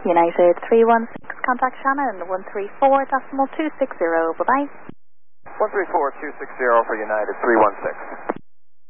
United 316, contact Shannon 134.260. Bye-bye. 134.260 for United 316.